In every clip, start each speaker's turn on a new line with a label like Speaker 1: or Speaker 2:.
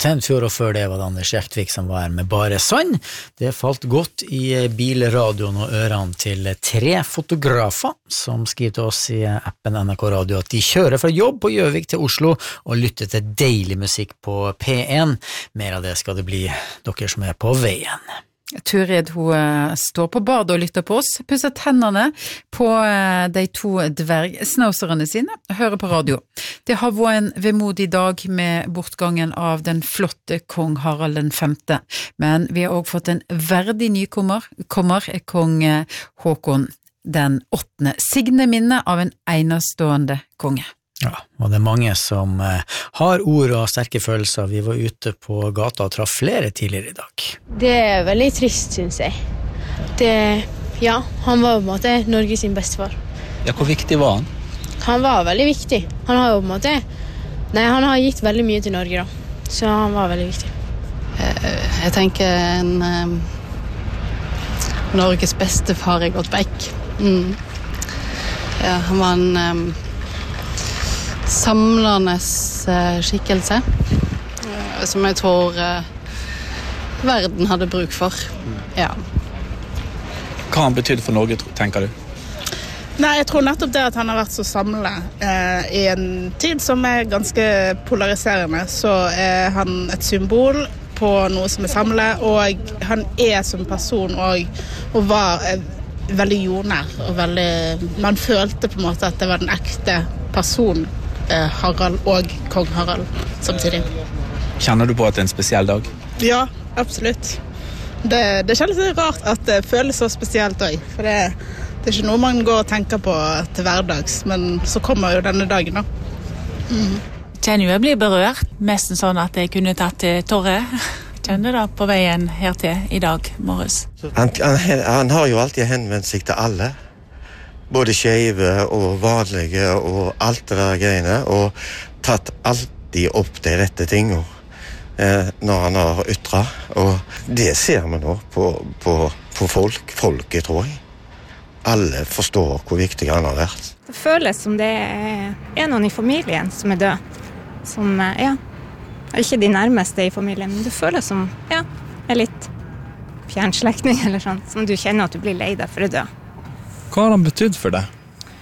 Speaker 1: Tennfjord, og før det var det Anders Jektvik som var her med Bare Sand. Det falt godt i bilradioen og ørene til 3 fotografer som skriver til oss i appen NRK Radio at de kjører fra jobb på Gjøvik til Oslo og lytter til deilig musikk på P1. Mer av det skal det bli, dere som er på veien.
Speaker 2: Turid, hun står på bad og lytter på oss, pusser tennene på de 2 dvergsnauserne sine, hører på radio. Det har vært en vemodig dag med bortgangen av den flotte kong Harald den 5. Men vi har også fått en verdig nykommer, kong Håkon den 8. Signe minne av en enestående konge.
Speaker 1: Ja, og det er mange som har ord og sterke følelser. Vi var ute på gata og traff flere tidligere i dag.
Speaker 3: Det er veldig trist, synes jeg. Ja, han var på en måte Norges sin bestefar.
Speaker 4: Ja, hvor viktig var han?
Speaker 3: Han var veldig viktig. Han har jo på en måte... han har gitt veldig mye til Norge da. Så han var veldig viktig.
Speaker 5: Jeg tenker Norges bestefar er gått vekk. Ja, han var en... samlende skikkelse som jeg tror verden hadde bruk for. Ja.
Speaker 4: Hva har han betydd for Norge, tenker du?
Speaker 6: Nei, jeg tror nettopp det at han har vært så samlende i en tid som er ganske polariserende, så er han et symbol på noe som er samlet, og han er som person og var veldig jordnær, og veldig, man følte på en måte at det var den ekte personen Harald og kong Harald samtidig.
Speaker 4: Kjenner du på at det er en spesiell dag?
Speaker 6: Ja, absolutt. Det kjennes litt rart at det føles så spesielt også, for det er ikke noe man går og tenker på til hverdags, men så kommer jo denne dagen da.
Speaker 7: Kjenner jeg blir berørt, nesten sånn at jeg kunne tatt til tårer. Kjenner det på veien her til i dag morges.
Speaker 8: Han har jo alltid henvendt seg til alle. Både skjeve og vanlige og alt det der greiene, og tatt alltid opp de rette tingene når han har ytret. Og det ser vi nå på folket, tror jeg. Alle forstår hvor viktig han har vært.
Speaker 9: Det føles som det er noen i familien som er død. Som, ikke de nærmeste i familien, men det føles som, er litt fjernslekting eller sånn, som du kjenner at du blir lei deg for å dø.
Speaker 4: Hva har han betydd for deg?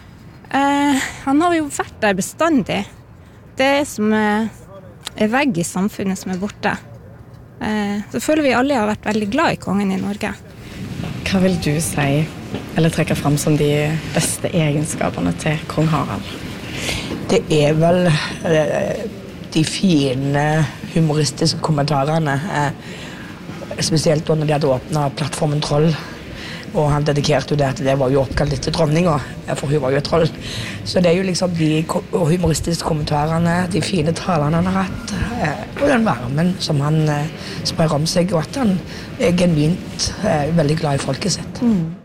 Speaker 9: Han har jo vært der bestandig. Det som er vegg i samfunnet som er borte. Så føler vi alle har vært veldig glad i kongen i Norge.
Speaker 10: Hva vil du si, eller trekke frem som de beste egenskapene til kong Harald?
Speaker 11: Det er vel de fine humoristiske kommentarene, spesielt når de hadde åpnet plattformen Troll. Og han dedikerte jo det at det var jo oppkalt etter dronninga, for hun var jo et troll. Så det er jo liksom de humoristiske kommentarene, de fine talene han har hatt, og den varmen som han sprer om seg, og at han er genuint veldig glad i folket sitt.